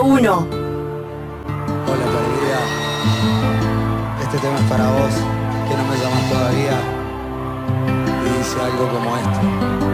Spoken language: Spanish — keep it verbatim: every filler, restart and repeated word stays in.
uno. Hola, perdida. Este tema es para vos, que no me llamas todavía. Y dice algo como esto.